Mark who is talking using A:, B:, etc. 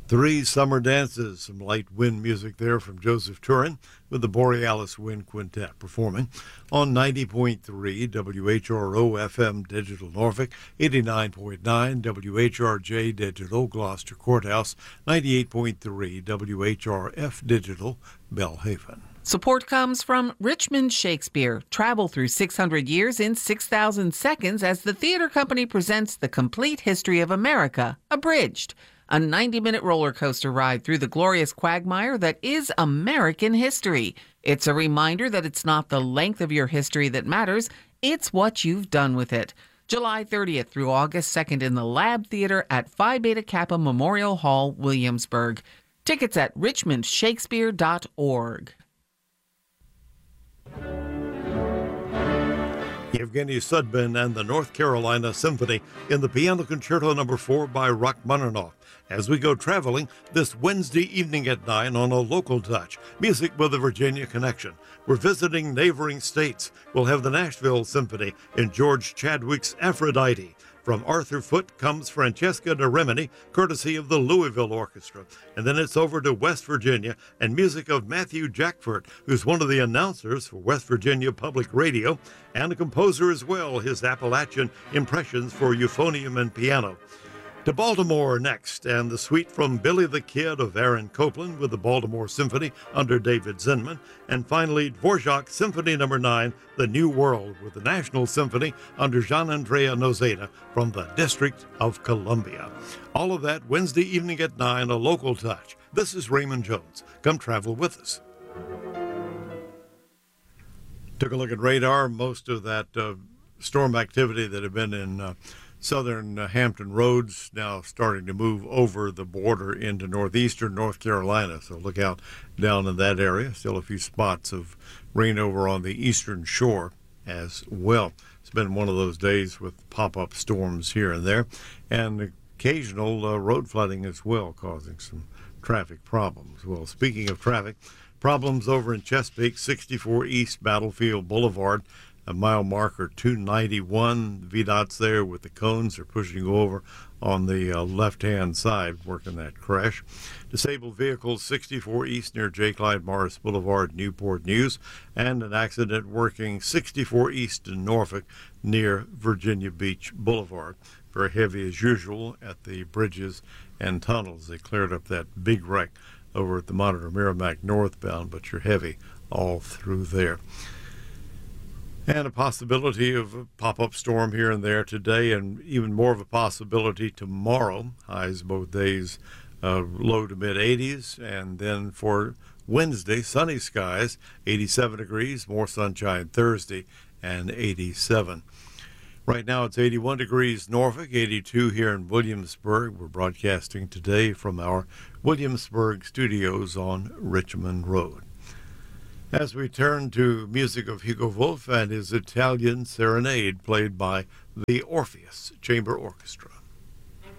A: Three Summer Dances, some light wind music there from Joseph Turin with the Borealis Wind Quintet performing on 90.3 WHRO FM Digital Norfolk, 89.9 WHRJ Digital Gloucester Courthouse, 98.3 WHRF Digital Belhaven.
B: Support comes from Richmond Shakespeare. Travel through 600 years in 6,000 seconds as the theater company presents The Complete History of America, Abridged. A 90-minute roller coaster ride through the glorious quagmire that is American history. It's a reminder that it's not the length of your history that matters, it's what you've done with it. July 30th through August 2nd in the Lab Theater at Phi Beta Kappa Memorial Hall, Williamsburg. Tickets at richmondshakespeare.org.
A: Yevgeny Sudbin and the North Carolina Symphony in the Piano Concerto No. 4 by Rachmaninoff. As we go traveling this Wednesday evening at 9 on A Local Touch, music with a Virginia connection. We're visiting neighboring states. We'll have the Nashville Symphony in George Chadwick's Aphrodite. From Arthur Foote comes Francesca da Rimini, courtesy of the Louisville Orchestra. And then it's over to West Virginia and music of Matthew Jackford, who's one of the announcers for West Virginia Public Radio and a composer as well, his Appalachian impressions for euphonium and piano. To Baltimore next, and the suite from Billy the Kid of Aaron Copland with the Baltimore Symphony under David Zinman. And finally, Dvorak Symphony No. 9, The New World, with the National Symphony under Gian-Andrea Nozeda from the District of Columbia. All of that Wednesday evening at 9, A Local Touch. This is Raymond Jones. Come travel with us. Took a look at radar. Most of that storm activity that had been in southern Hampton Roads now starting to move over the border into northeastern North Carolina. So look out down in that area. Still a few spots of rain over on the eastern shore as well. It's been one of those days with pop-up storms here and there, and occasional road flooding as well, causing some traffic problems. Well, speaking of traffic, problems over in Chesapeake, 64 East Battlefield Boulevard. A mile marker 291. VDOT's there with the cones. They're pushing over on the left-hand side, working that crash. Disabled vehicles 64 East near J. Clyde Morris Boulevard, Newport News. And an accident working 64 East in Norfolk near Virginia Beach Boulevard. Very heavy as usual at the bridges and tunnels. They cleared up that big wreck over at the Monitor Merrimack northbound, but you're heavy all through there. And a possibility of a pop-up storm here and there today, and even more of a possibility tomorrow. Highs both days low to mid-80s. And then for Wednesday, sunny skies, 87 degrees, more sunshine Thursday, and 87. Right now it's 81 degrees Norfolk, 82 here in Williamsburg. We're broadcasting today from our Williamsburg studios on Richmond Road. As we turn to music of Hugo Wolf and his Italian Serenade, played by the Orpheus Chamber Orchestra.